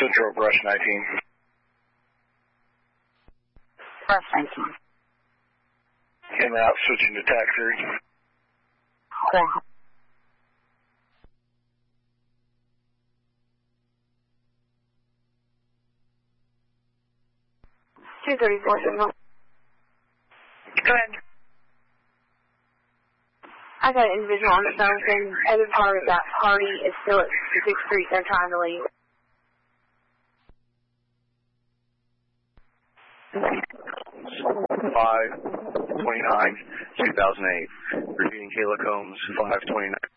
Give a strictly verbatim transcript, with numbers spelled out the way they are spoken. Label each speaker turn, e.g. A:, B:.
A: Central, Brush nineteen.
B: Brush nineteen.
A: In out, switching to tax three.
B: Okay. two thirty-four signal.
C: Go ahead.
B: I got an individual on the phone saying the other part of that party is still at sixth Street. They're trying to leave.
A: five twenty-nine, two thousand eight. Repeating Kayla Combs, five twenty-nine.